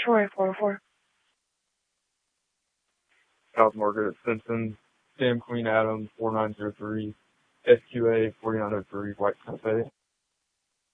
Troy 404. South Margaret Simpson, Sam Queen Adams 4903, SQA 4903, White Cafe.